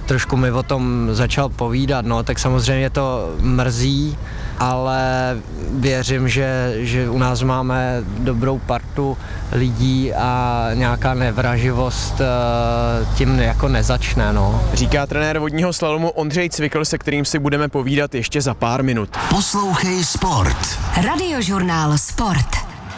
trošku mi o tom začal povídat, no, tak samozřejmě to mrzí, ale věřím, že u nás máme dobrou partu lidí a nějaká nevraživost tím jako nezačne, no. Říká trenér vodního slalomu Ondřej Cvikl, se kterým si budeme povídat ještě za pár minut. Poslouchej Sport. Radiožurnál Sport.